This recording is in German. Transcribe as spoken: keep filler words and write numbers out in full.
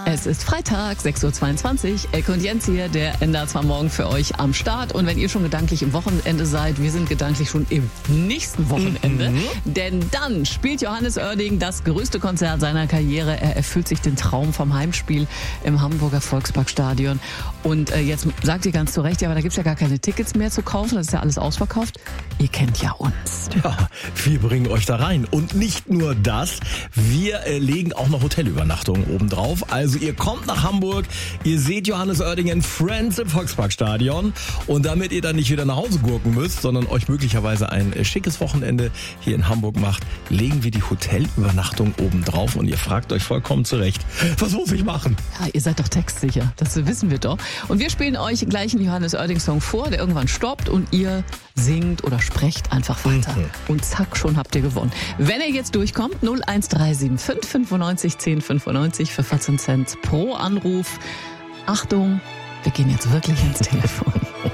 Es ist Freitag, sechs Uhr zweiundzwanzig. Elke und Jens hier, der N D R zwei Morgen für euch am Start. Und wenn ihr schon gedanklich im Wochenende seid, wir sind gedanklich schon im nächsten Wochenende. Mhm. Denn dann spielt Johannes Oerding das größte Konzert seiner Karriere. Er erfüllt sich den Traum vom Heimspiel im Hamburger Volksparkstadion. Und äh, jetzt sagt ihr ganz zu Recht, ja, aber da gibt's ja gar keine Tickets mehr zu kaufen. Das ist ja alles ausverkauft. Ihr kennt ja uns. Ja, wir bringen euch da rein. Und nicht nur das, wir äh, legen auch noch Hotelübernachtungen oben drauf. Also ihr kommt nach Hamburg, ihr seht Johannes Oerding in Friends im Volksparkstadion. Und damit ihr dann nicht wieder nach Hause gurken müsst, sondern euch möglicherweise ein äh, schickes Wochenende hier in Hamburg macht, legen wir die Hotelübernachtung oben drauf. Und ihr fragt euch vollkommen zurecht, was muss ich machen? Ja, ihr seid doch textsicher, das wissen wir doch. Und wir spielen euch gleich einen Johannes Oerding-Song vor, der irgendwann stoppt und ihr singt oder sprecht einfach weiter. Mhm. Und zack, schon habt ihr gewonnen. Wenn ihr jetzt durchkommt, null eins drei sieben fünf fünfundneunzig zehn fünfundneunzig für vierzehn Cent pro Anruf. Achtung, wir gehen jetzt wirklich ins Telefon.